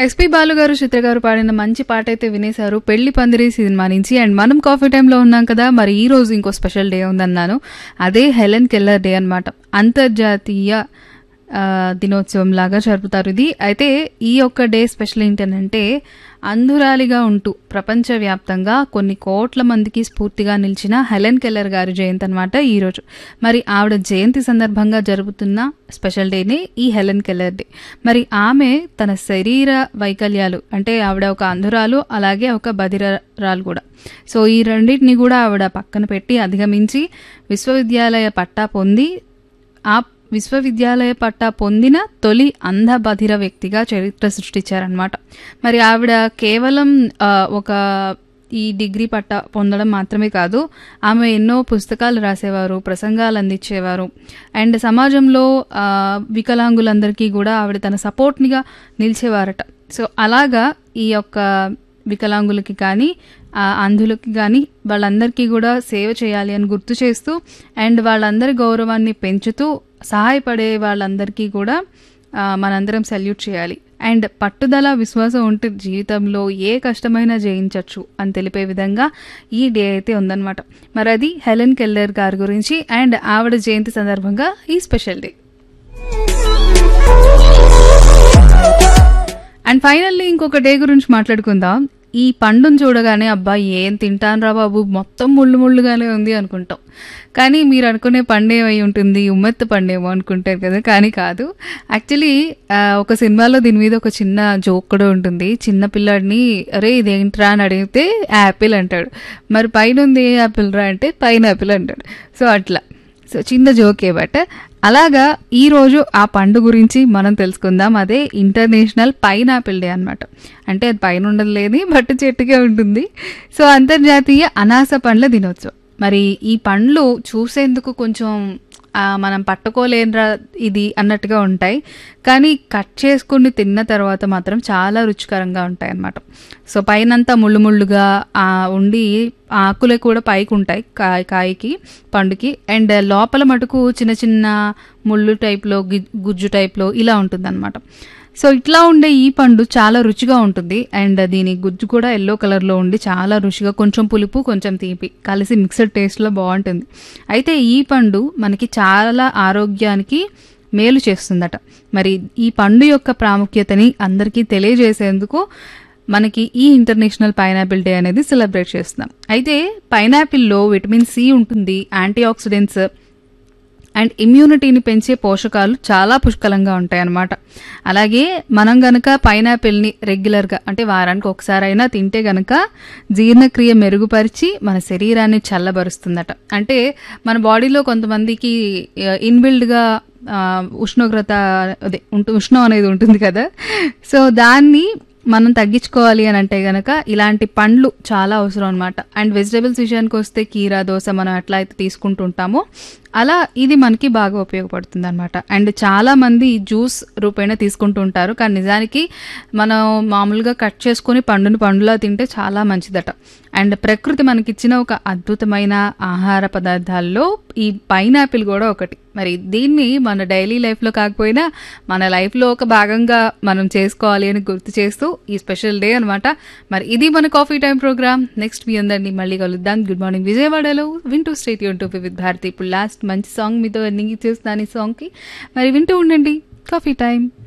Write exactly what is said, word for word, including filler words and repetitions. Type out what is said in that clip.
SP Balu గారు, చిత్ర గారు పాడిన మంచి పాట అయితే వినేశారు పెళ్లి పందిరి సినిమా నుంచి. అండ్ మనం కాఫీ టైంలో ఉన్నాం కదా, మరి ఈ రోజు ఇంకో స్పెషల్ డే ఉందన్నాను. అదే హెలెన్ కెల్లర్ డే అన్నమాట. అంతర్జాతీయ దినోత్సవం లాగా జరుపుతారు ఇది. అయితే ఈ ఒక్క డే స్పెషల్ ఏంటంటే, అంధురాలిగా ఉంటూ ప్రపంచవ్యాప్తంగా కొన్ని కోట్ల మందికి స్ఫూర్తిగా నిలిచిన హెలెన్ కెల్లర్ గారి జయంతి అనమాట ఈరోజు. మరి ఆవిడ జయంతి సందర్భంగా జరుపుతున్న స్పెషల్ డేనే ఈ హెలెన్ కెల్లర్ డే. మరి ఆమె తన శరీర వైకల్యాలు, అంటే ఆవిడ ఒక అంధురాలు అలాగే ఒక బధిరరాలు కూడా. సో ఈ రెండింటిని కూడా ఆవిడ పక్కన పెట్టి అధిగమించి విశ్వవిద్యాలయ పట్టా పొంది ఆ విశ్వవిద్యాలయ పట్టా పొందిన తొలి అంధ బధిర వ్యక్తిగా చరిత్ర సృష్టించారనమాట. మరి ఆవిడ కేవలం ఒక ఈ డిగ్రీ పట్టా పొందడం మాత్రమే కాదు, ఆమె ఎన్నో పుస్తకాలు రాసేవారు, ప్రసంగాలు అందించేవారు. అండ్ సమాజంలో వికలాంగులందరికీ కూడా ఆవిడ తన సపోర్ట్నిగా నిలిచేవారట. సో అలాగా ఈ యొక్క వికలాంగులకి కానీ అంధులకి కానీ వాళ్ళందరికీ కూడా సేవ చేయాలి అని గుర్తు చేస్తూ, అండ్ వాళ్ళందరి గౌరవాన్ని పెంచుతూ సహాయపడే వాళ్ళందరికీ కూడా మనందరం సెల్యూట్ చేయాలి. అండ్ పట్టుదల, విశ్వాసం ఉంటే జీవితంలో ఏ కష్టమైనా జయించవచ్చు అని తెలిపే విధంగా ఈ డే అయితే ఉందన్నమాట. మరి అది హెలెన్ కెల్లర్ గారి గురించి అండ్ ఆవిడ జయంతి సందర్భంగా ఈ స్పెషల్ డే. అండ్ ఫైనల్లీ ఇంకొక డే గురించి మాట్లాడుకుందాం. ఈ పండును చూడగానే అబ్బా ఏం తింటానురా బాబు, మొత్తం ముళ్ళు ముళ్ళుగానే ఉంది అనుకుంటాం. కానీ మీరు అనుకునే పండేమై ఉంటుంది, ఉమ్మెత్త పండేమో అనుకుంటారు కదా, కానీ కాదు. యాక్చువల్లీ ఒక సినిమాలో దీని మీద ఒక చిన్న జోక్ కూడా ఉంటుంది. చిన్న పిల్లాడిని అరే ఇదేంట్రా అని అడిగితే యాపిల్ అంటాడు. మరి పైన ఉంది ఏ యాపిల్ రా అంటే పైనాపిల్ అంటాడు. సో అట్లా సో చిన్న జోకే. బట్ అలాగా ఈరోజు ఆ పండు గురించి మనం తెలుసుకుందాం. అదే ఇంటర్నేషనల్ పైనాపిల్ డే అనమాట. అంటే అది పైన ఉండదు లేదు, బట్ చెట్టుకే ఉంటుంది. సో అంతర్జాతీయ అనాస పండ్ల దినోత్సవం. మరి ఈ పండ్లు చూసేందుకు కొంచెం మనం పట్టుకోలేనరా ఇది అన్నట్టుగా ఉంటాయి, కానీ కట్ చేసుకుని తిన్న తర్వాత మాత్రం చాలా రుచికరంగా ఉంటాయి అన్నమాట. సో పైనంతా ముళ్ళు ముళ్ళుగా ఉండి ఆకులే కూడా పైకి ఉంటాయి కాయ కాయకి పండుకి. అండ్ లోపల మటుకు చిన్న చిన్న ముళ్ళు టైప్లో గుజ్జు టైప్లో ఇలా ఉంటుంది అనమాట. సో ఇట్లా ఉండే ఈ పండు చాలా రుచిగా ఉంటుంది. అండ్ దీని గుజ్జు కూడా ఎల్లో కలర్లో ఉండి చాలా రుచిగా, కొంచెం పులుపు కొంచెం తీపి కలిసి మిక్స్డ్ టేస్ట్లో బాగుంటుంది. అయితే ఈ పండు మనకి చాలా ఆరోగ్యానికి మేలు చేస్తుందట. మరి ఈ పండు యొక్క ప్రాముఖ్యతని అందరికీ తెలియజేసేందుకు మనకి ఈ ఇంటర్నేషనల్ పైనాపిల్ డే అనేది సెలబ్రేట్ చేస్తున్నాం. అయితే పైనాపిల్లో విటమిన్ సి ఉంటుంది, యాంటీ ఆక్సిడెంట్స్ అండ్ ఇమ్యూనిటీని పెంచే పోషకాలు చాలా పుష్కలంగా ఉంటాయన్నమాట. అలాగే మనం గనక పైనాపిల్ని రెగ్యులర్గా అంటే వారానికి ఒకసారి అయినా తింటే గనక జీర్ణక్రియ మెరుగుపరిచి మన శరీరాన్ని చల్లబరుస్తుందట. అంటే మన బాడీలో కొంతమందికి ఇన్బిల్డ్గా ఉష్ణోగ్రత అదే ఉష్ణం అనేది ఉంటుంది కదా, సో దాన్ని మనం తగ్గించుకోవాలి అని అంటే గనక ఇలాంటి పండ్లు చాలా అవసరం అనమాట. అండ్ వెజిటేబుల్స్ విషయానికి వస్తే కీరా, దోస మనం ఎట్లా అయితే తీసుకుంటుంటామో అలా ఇది మనకి బాగా ఉపయోగపడుతుంది అనమాట. అండ్ చాలా మంది జ్యూస్ రూపేణా తీసుకుంటూ ఉంటారు, కానీ నిజానికి మనం మామూలుగా కట్ చేసుకుని పండుని పండులా తింటే చాలా మంచిదట. అండ్ ప్రకృతి మనకిచ్చిన ఒక అద్భుతమైన ఆహార పదార్థాల్లో ఈ పైనాపిల్ కూడా ఒకటి. మరి దీన్ని మన డైలీ లైఫ్లో కాకపోయినా మన లైఫ్లో ఒక భాగంగా మనం చేసుకోవాలి అని గుర్తు చేస్తూ ఈ స్పెషల్ డే అనమాట. మరి ఇది మన కాఫీ టైం ప్రోగ్రామ్. నెక్స్ట్ మీ అందరినీ మళ్ళీ కలుద్దాం. గుడ్ మార్నింగ్ విజయవాడలో. వింటూ state Yoon to with Bharati. ఇప్పుడు లాస్ట్ మంచి సాంగ్ మీతో ఎండింగ్ చేస్తున్నాను ఈ సాంగ్కి. మరి వింటూ ఉండండి కాఫీ టైం.